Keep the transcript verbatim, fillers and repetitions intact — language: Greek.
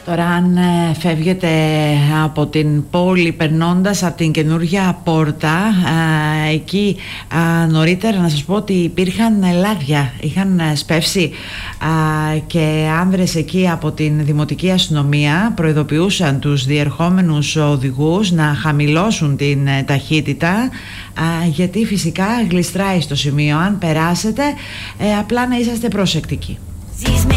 Τώρα αν ε, φεύγετε από την πόλη περνώντας από την καινούργια πόρτα, ε, εκεί ε, νωρίτερα να σας πω ότι υπήρχαν λάδια, είχαν σπεύσει ε, και άνδρες εκεί από την Δημοτική Αστυνομία προειδοποιούσαν τους διερχόμενους οδηγούς να χαμηλώσουν την ε, ταχύτητα, ε, γιατί φυσικά γλιστράει στο σημείο. Αν περάσετε, ε, απλά να είσαστε προσεκτικοί.